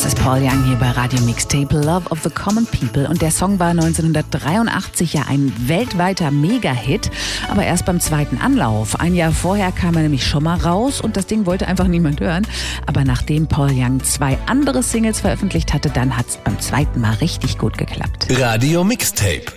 Das ist Paul Young hier bei Radio Mixtape Love of the Common People. Und der Song war 1983 ja ein weltweiter Mega-Hit, aber erst beim zweiten Anlauf. Ein Jahr vorher kam er nämlich schon mal raus und das Ding wollte einfach niemand hören. Aber nachdem Paul Young 2 andere Singles veröffentlicht hatte, dann hat es beim zweiten Mal richtig gut geklappt. Radio Mixtape.